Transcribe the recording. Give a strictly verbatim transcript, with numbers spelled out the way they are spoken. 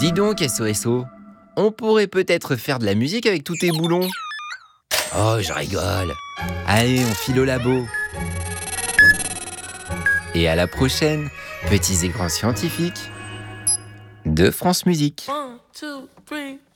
Dis donc, S O S O, on pourrait peut-être faire de la musique avec tous tes boulons. Oh, je rigole. Allez, on file au labo. Et à la prochaine, petits et grands scientifiques de France Musique. One, two, three.